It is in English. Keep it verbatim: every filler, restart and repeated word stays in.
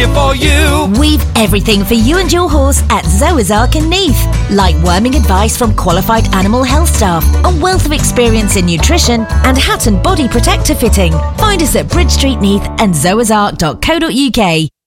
for you. We've everything for you and your horse at Zoa's Ark in Neath, like worming advice from qualified animal health staff, a wealth of experience in nutrition, and hat and body protector fitting. Find us at Bridge Street Neath and zoas ark dot co dot uk.